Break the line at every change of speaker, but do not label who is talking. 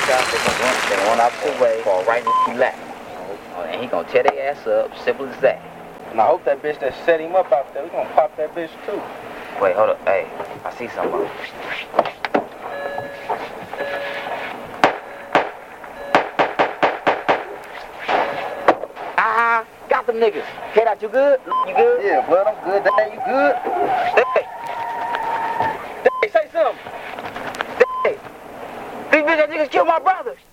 shot, they gonna run opposite way for a right lap. And he gonna tear their ass up, simple as that.
And I hope that bitch that set him up out there, we gonna pop that bitch too.
Wait, hold up. Hey, I see something. Got them niggas. K-Dot, you good? You good?
Yeah, blood, I'm good. Dad, you good?
Hey, say something. Hey, these bitch niggas killed my brother.